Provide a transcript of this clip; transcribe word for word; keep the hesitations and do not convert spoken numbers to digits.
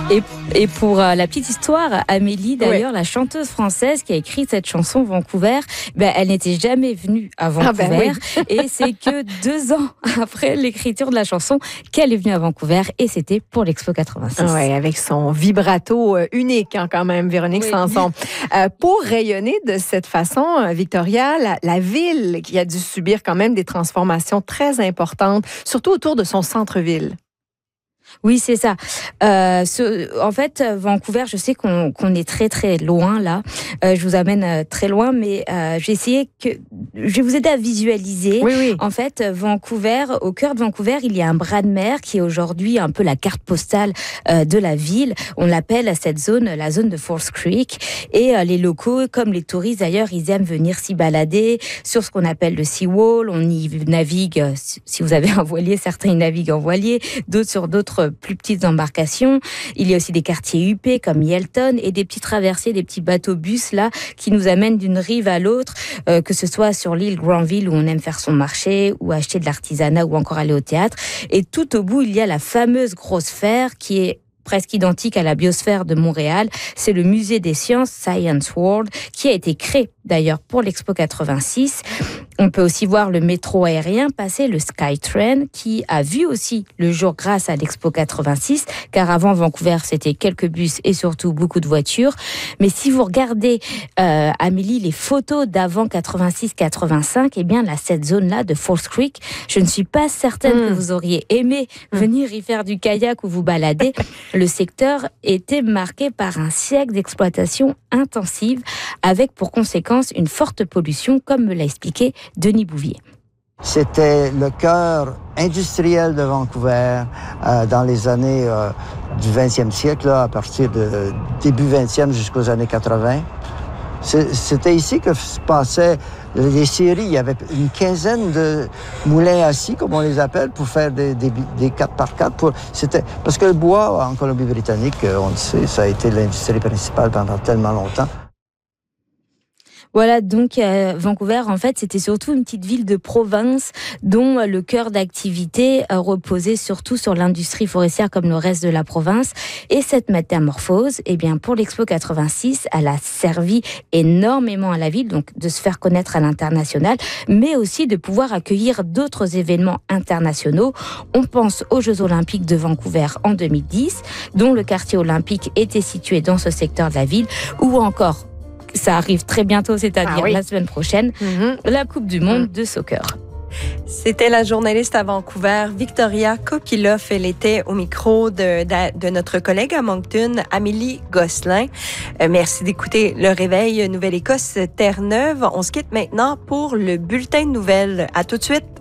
Et, et pour euh, la petite histoire, Amélie, d'ailleurs, oui. la chanteuse française qui a écrit cette chanson Vancouver, ben, elle n'était jamais venue à Vancouver. Ah ben oui. Et c'est que deux ans après l'écriture de la chanson qu'elle est venue à Vancouver, et c'était pour l'Expo quatre-vingt-six. Oui, avec son vibrato unique hein, quand même, Véronique oui. Sanson. Euh, pour rayonner de cette façon, Victoria, la, la ville qui a dû subir quand même des transformations très importantes, surtout autour de son centre-ville. Oui, c'est ça. Euh, ce, en fait, Vancouver, je sais qu'on, qu'on est très très loin là. Euh, je vous amène euh, très loin, mais euh, j'ai essayé que je vais vous aider à visualiser. Oui, oui. En fait, Vancouver, au cœur de Vancouver, il y a un bras de mer qui est aujourd'hui un peu la carte postale euh, de la ville. On l'appelle cette zone la zone de False Creek. Et euh, les locaux, comme les touristes d'ailleurs, ils aiment venir s'y balader sur ce qu'on appelle le Seawall. On y navigue. Si vous avez un voilier, certains y naviguent en voilier, d'autres sur d'autres plus petites embarcations. Il y a aussi des quartiers huppés comme Yelton et des petits traversiers, des petits bateaux-bus là qui nous amènent d'une rive à l'autre, euh, que ce soit sur l'île Granville où on aime faire son marché ou acheter de l'artisanat ou encore aller au théâtre. Et tout au bout, il y a la fameuse grosse sphère qui est presque identique à la biosphère de Montréal. C'est le musée des sciences Science World qui a été créé d'ailleurs pour l'Expo quatre-vingt-six. On peut aussi voir le métro aérien passer, le SkyTrain, qui a vu aussi le jour grâce à l'Expo quatre-vingt-six, car avant Vancouver, c'était quelques bus et surtout beaucoup de voitures. Mais si vous regardez, euh, Amélie, les photos d'avant quatre-vingt-six quatre-vingt-cinq, eh bien, là, cette zone-là de False Creek, je ne suis pas certaine mmh. que vous auriez aimé mmh. venir y faire du kayak ou vous balader. Le secteur était marqué par un siècle d'exploitation intensive, avec pour conséquence une forte pollution, comme me l'a expliqué Denis Bouvier. C'était le cœur industriel de Vancouver euh, dans les années euh, du vingtième siècle, là, à partir de début vingtième jusqu'aux années quatre-vingts. C'est, c'était ici que se passaient les scieries. Il y avait une quinzaine de moulins à scie, comme on les appelle, pour faire des, des, des quatre par quatre. Pour, c'était, parce que le bois, en Colombie-Britannique, on le sait, ça a été l'industrie principale pendant tellement longtemps. Voilà, donc euh, Vancouver, en fait, c'était surtout une petite ville de province dont euh, le cœur d'activité euh, reposait surtout sur l'industrie forestière comme le reste de la province. Et cette métamorphose, eh bien, pour l'Expo quatre-vingt-six, elle a servi énormément à la ville, donc de se faire connaître à l'international, mais aussi de pouvoir accueillir d'autres événements internationaux. On pense aux Jeux Olympiques de Vancouver en deux mille dix, dont le quartier olympique était situé dans ce secteur de la ville, ou encore ça arrive très bientôt, c'est-à-dire ah oui. la semaine prochaine, mm-hmm. la Coupe du Monde mm. de soccer. C'était la journaliste à Vancouver, Victoria Kopiloff. Elle était au micro de, de, de notre collègue à Moncton, Amélie Gosselin. Euh, merci d'écouter Le Réveil Nouvelle-Écosse Terre-Neuve. On se quitte maintenant pour le bulletin de nouvelles. À tout de suite.